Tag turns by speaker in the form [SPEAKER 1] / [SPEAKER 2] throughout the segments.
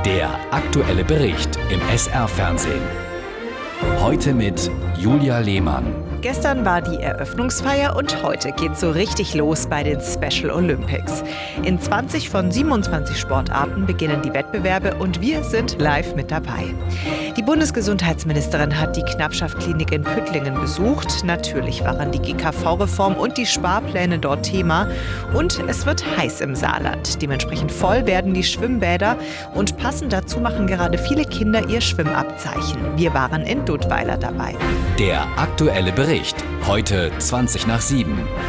[SPEAKER 1] Der aktuelle Bericht im SR-Fernsehen. Heute mit Julia Lehmann.
[SPEAKER 2] Gestern war die Eröffnungsfeier und heute geht's so richtig los bei den Special Olympics. In 20 von 27 Sportarten beginnen die Wettbewerbe und wir sind live mit dabei. Die Bundesgesundheitsministerin hat die Knappschaft-Klinik in Püttlingen besucht. Natürlich waren die GKV-Reform und die Sparpläne dort Thema. Und es wird heiß im Saarland. Dementsprechend voll werden die Schwimmbäder und passend dazu machen gerade viele Kinder ihr Schwimmabzeichen. Wir waren in Duttweiler dabei.
[SPEAKER 1] Der aktuelle Bericht. Heute 7:20.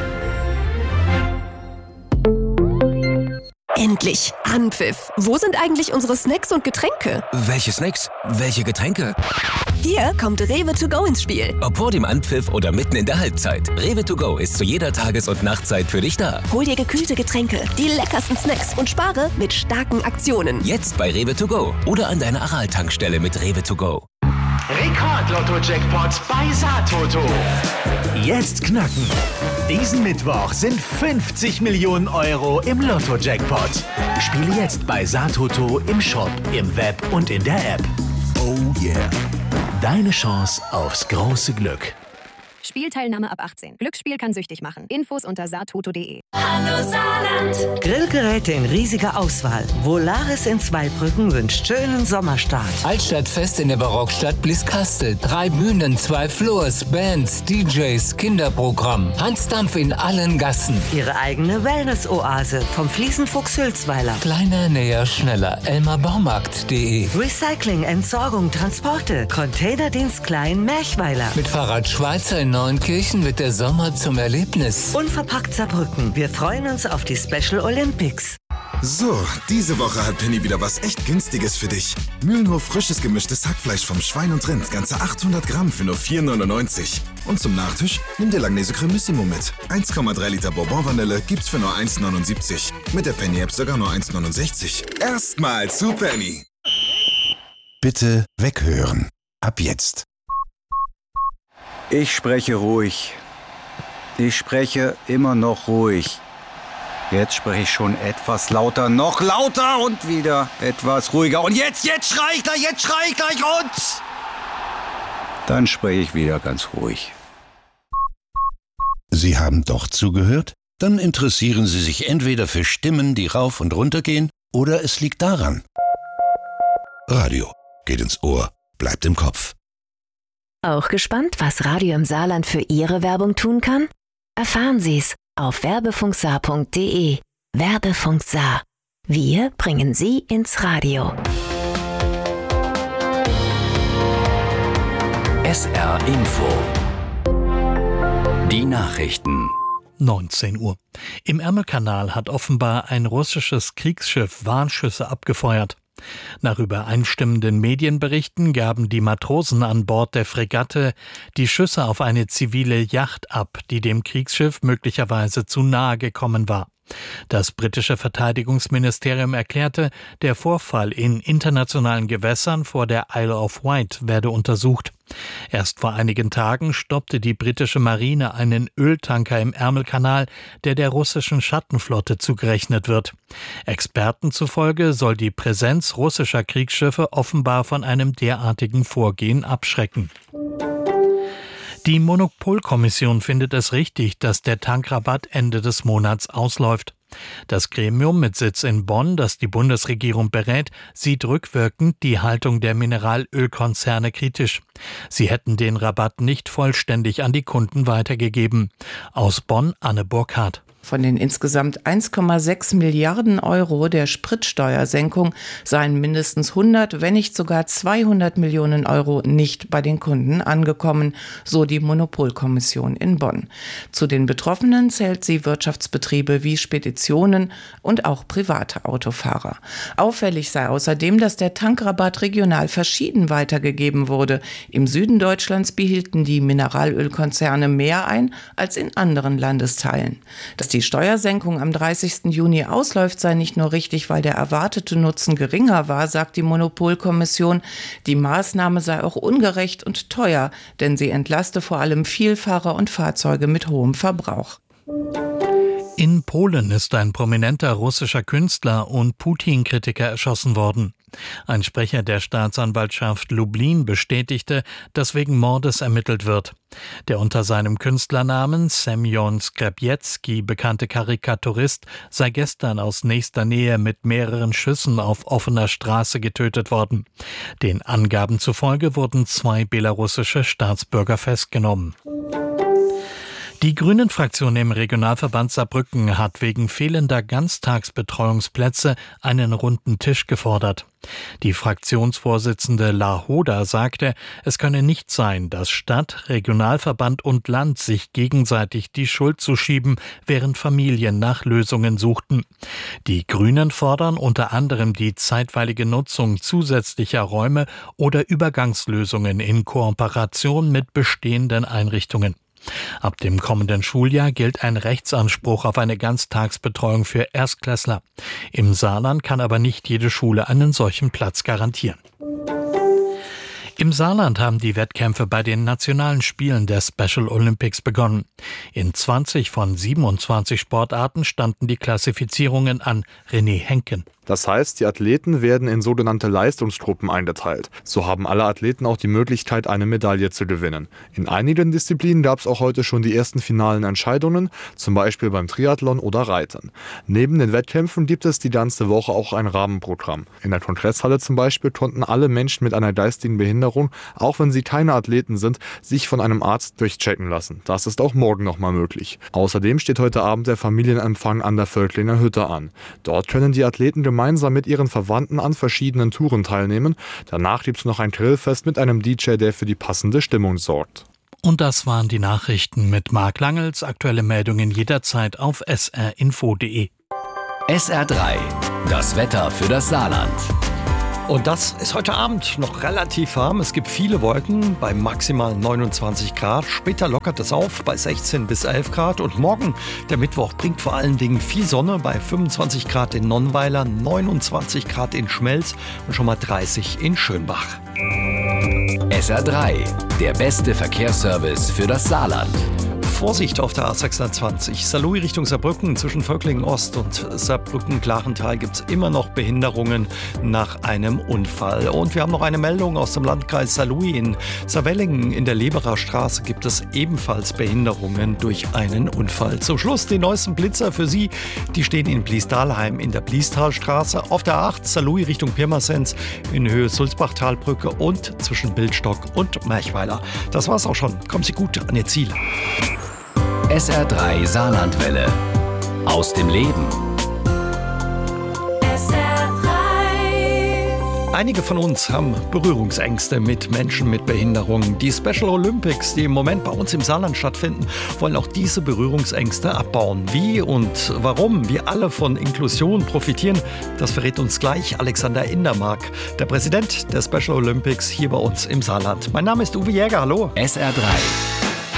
[SPEAKER 3] Endlich! Anpfiff! Wo sind eigentlich unsere Snacks und Getränke?
[SPEAKER 4] Welche Snacks? Welche Getränke?
[SPEAKER 3] Hier kommt Rewe to go ins Spiel.
[SPEAKER 4] Ob vor dem Anpfiff oder mitten in der Halbzeit. Rewe to go ist zu jeder Tages- und Nachtzeit für dich da.
[SPEAKER 3] Hol dir gekühlte Getränke, die leckersten Snacks und spare mit starken Aktionen.
[SPEAKER 4] Jetzt bei Rewe to go oder an deiner Aral-Tankstelle mit Rewe to go.
[SPEAKER 5] Rekord-Lotto-Jackpot bei Saartoto.
[SPEAKER 6] Jetzt knacken. Diesen Mittwoch sind 50 Millionen Euro im Lotto-Jackpot. Spiele jetzt bei Saartoto im Shop, im Web und in der App. Oh yeah. Deine Chance aufs große Glück.
[SPEAKER 7] Spielteilnahme ab 18. Glücksspiel kann süchtig machen. Infos unter saartoto.de.
[SPEAKER 8] Hallo Saarland.
[SPEAKER 9] Grillgeräte in riesiger Auswahl. Volaris in Zweibrücken wünscht schönen Sommerstart.
[SPEAKER 10] Altstadtfest in der Barockstadt Blieskastel. 3 Bühnen, 2 Floors, Bands, DJs, Kinderprogramm. Hansdampf in allen Gassen.
[SPEAKER 9] Ihre eigene Wellness-Oase vom Fliesenfuchs Hülsweiler.
[SPEAKER 10] Kleiner, näher, schneller. elmarbaumarkt.de.
[SPEAKER 9] Recycling, Entsorgung, Transporte. Containerdienst Klein Merchweiler.
[SPEAKER 10] Mit Fahrrad Schweizer in Neunkirchen wird der Sommer zum Erlebnis.
[SPEAKER 9] Unverpackt Saarbrücken. Wir freuen uns auf die Special Olympics.
[SPEAKER 11] So, diese Woche hat Penny wieder was echt Günstiges für dich. Mühlenhof frisches gemischtes Hackfleisch vom Schwein und Rind, ganze 800 Gramm für nur 4,99. Und zum Nachtisch nimm dir Langnese Cremissimo mit. 1,3 Liter Bourbon-Vanille gibt's für nur 1,79. Mit der Penny-App sogar nur 1,69. Erstmal zu Penny.
[SPEAKER 12] Bitte weghören. Ab jetzt.
[SPEAKER 13] Ich spreche ruhig. Ich spreche immer noch ruhig. Jetzt spreche ich schon etwas lauter, noch lauter und wieder etwas ruhiger. Und jetzt schrei ich gleich und... Dann spreche ich wieder ganz ruhig.
[SPEAKER 12] Sie haben doch zugehört? Dann interessieren Sie sich entweder für Stimmen, die rauf und runter gehen, oder es liegt daran. Radio geht ins Ohr, bleibt im Kopf.
[SPEAKER 14] Auch gespannt, was Radio im Saarland für Ihre Werbung tun kann? Erfahren Sie's auf werbefunksaar.de. Werbefunk Saar. Wir bringen Sie ins Radio.
[SPEAKER 1] SR Info. Die Nachrichten.
[SPEAKER 15] 19 Uhr. Im Ärmelkanal hat offenbar ein russisches Kriegsschiff Warnschüsse abgefeuert. Nach übereinstimmenden Medienberichten gaben die Matrosen an Bord der Fregatte die Schüsse auf eine zivile Yacht ab, die dem Kriegsschiff möglicherweise zu nahe gekommen war. Das britische Verteidigungsministerium erklärte, der Vorfall in internationalen Gewässern vor der Isle of Wight werde untersucht. Erst vor einigen Tagen stoppte die britische Marine einen Öltanker im Ärmelkanal, der russischen Schattenflotte zugerechnet wird. Experten zufolge soll die Präsenz russischer Kriegsschiffe offenbar von einem derartigen Vorgehen abschrecken. Die Monopolkommission findet es richtig, dass der Tankrabatt Ende des Monats ausläuft. Das Gremium mit Sitz in Bonn, das die Bundesregierung berät, sieht rückwirkend die Haltung der Mineralölkonzerne kritisch. Sie hätten den Rabatt nicht vollständig an die Kunden weitergegeben. Aus Bonn Anne Burkhardt.
[SPEAKER 16] Von den insgesamt 1,6 Milliarden Euro der Spritsteuersenkung seien mindestens 100, wenn nicht sogar 200 Millionen Euro nicht bei den Kunden angekommen, so die Monopolkommission in Bonn. Zu den Betroffenen zählt sie Wirtschaftsbetriebe wie Speditionen und auch private Autofahrer. Auffällig sei außerdem, dass der Tankrabatt regional verschieden weitergegeben wurde. Im Süden Deutschlands behielten die Mineralölkonzerne mehr ein als in anderen Landesteilen. Dass die Steuersenkung am 30. Juni ausläuft, sei nicht nur richtig, weil der erwartete Nutzen geringer war, sagt die Monopolkommission. Die Maßnahme sei auch ungerecht und teuer, denn sie entlaste vor allem Vielfahrer und Fahrzeuge mit hohem Verbrauch.
[SPEAKER 15] In Polen ist ein prominenter russischer Künstler und Putin-Kritiker erschossen worden. Ein Sprecher der Staatsanwaltschaft Lublin bestätigte, dass wegen Mordes ermittelt wird. Der unter seinem Künstlernamen Semjon Skrebetski bekannte Karikaturist sei gestern aus nächster Nähe mit mehreren Schüssen auf offener Straße getötet worden. Den Angaben zufolge wurden 2 belarussische Staatsbürger festgenommen. Die Grünen-Fraktion im Regionalverband Saarbrücken hat wegen fehlender Ganztagsbetreuungsplätze einen runden Tisch gefordert. Die Fraktionsvorsitzende La Hoda sagte, es könne nicht sein, dass Stadt, Regionalverband und Land sich gegenseitig die Schuld zuschieben, während Familien nach Lösungen suchten. Die Grünen fordern unter anderem die zeitweilige Nutzung zusätzlicher Räume oder Übergangslösungen in Kooperation mit bestehenden Einrichtungen. Ab dem kommenden Schuljahr gilt ein Rechtsanspruch auf eine Ganztagsbetreuung für Erstklässler. Im Saarland kann aber nicht jede Schule einen solchen Platz garantieren. Im Saarland haben die Wettkämpfe bei den nationalen Spielen der Special Olympics begonnen. In 20 von 27 Sportarten standen die Klassifizierungen an. René Henken.
[SPEAKER 5] Das heißt, die Athleten werden in sogenannte Leistungsgruppen eingeteilt. So haben alle Athleten auch die Möglichkeit, eine Medaille zu gewinnen. In einigen Disziplinen gab es auch heute schon die ersten finalen Entscheidungen, zum Beispiel beim Triathlon oder Reiten. Neben den Wettkämpfen gibt es die ganze Woche auch ein Rahmenprogramm. In der Kongresshalle zum Beispiel konnten alle Menschen mit einer geistigen Behinderung, auch wenn sie keine Athleten sind, sich von einem Arzt durchchecken lassen. Das ist auch morgen nochmal möglich. Außerdem steht heute Abend der Familienempfang an der Völklinger Hütte an. Dort können die Athleten gemeinsam mit ihren Verwandten an verschiedenen Touren teilnehmen. Danach gibt es noch ein Grillfest mit einem DJ, der für die passende Stimmung sorgt.
[SPEAKER 15] Und das waren die Nachrichten mit Marc Langels. Aktuelle Meldungen jederzeit auf srinfo.de.
[SPEAKER 1] SR3, das Wetter für das Saarland.
[SPEAKER 17] Und das ist heute Abend noch relativ warm. Es gibt viele Wolken bei maximal 29 Grad. Später lockert es auf bei 16 bis 11 Grad. Und morgen, der Mittwoch, bringt vor allen Dingen viel Sonne bei 25 Grad in Nonnweiler, 29 Grad in Schmelz und schon mal 30 in Schönbach.
[SPEAKER 1] SR3, der beste Verkehrsservice für das Saarland.
[SPEAKER 17] Vorsicht auf der A620. Saarlouis Richtung Saarbrücken zwischen Völklingen Ost und Saarbrücken-Klarental gibt es immer noch Behinderungen nach einem Unfall. Und wir haben noch eine Meldung aus dem Landkreis Saarlouis. In Saarwellingen in der Leberer Straße gibt es ebenfalls Behinderungen durch einen Unfall. Zum Schluss die neuesten Blitzer für Sie. Die stehen in Bliesdalheim in der Bliestalstraße, auf der A8 Saarlouis Richtung Pirmasens in Höhe Sulzbachtalbrücke und zwischen Bildstock und Merchweiler. Das war's auch schon. Kommen Sie gut an Ihr Ziel.
[SPEAKER 1] SR3 Saarlandwelle. Aus dem Leben.
[SPEAKER 17] Einige von uns haben Berührungsängste mit Menschen mit Behinderungen. Die Special Olympics, die im Moment bei uns im Saarland stattfinden, wollen auch diese Berührungsängste abbauen. Wie und warum wir alle von Inklusion profitieren, das verrät uns gleich Alexander Indermark, der Präsident der Special Olympics hier bei uns im Saarland. Mein Name ist Uwe Jäger, hallo.
[SPEAKER 1] SR3.